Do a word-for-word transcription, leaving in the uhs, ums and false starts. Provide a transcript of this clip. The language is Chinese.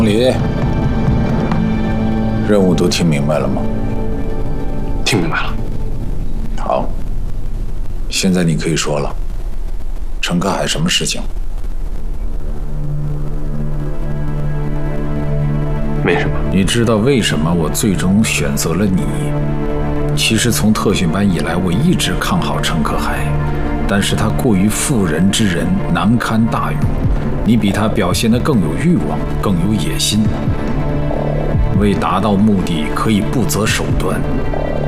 张离，任务都听明白了吗？ 听明白了。 好，现在你可以说了，陈克海什么事情？ 没什么。 你知道为什么我最终选择了你？其实从特训班以来，我一直看好陈克海，但是他过于妇人之仁，难堪大勇。你比他表现得更有欲望，更有野心。为达到目的，可以不择手段，